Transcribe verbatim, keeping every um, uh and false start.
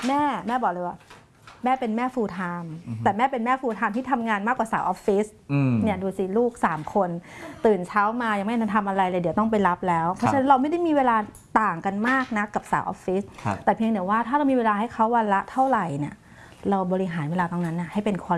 แม่แม่บอกเลยว่าแม่เป็นแม่ full time แต่แม่เป็นแม่ full time ที่ทำงานมากกว่าสาวออฟฟิศเนี่ยดูสิลูกสามคนตื่นเช้ามายังไม่ทันทำอะไรเลยเดี๋ยวต้องไปรับแล้วเพราะฉะนั้นเราไม่ได้มีเวลาต่างกันมากนะกับสาวออฟฟิศแต่เพียงแต่ว่าถ้าเรามีเวลาให้เขาวันละเท่าไหร่เนี่ยเราบริหารเวลาตรงนั้นให้เป็น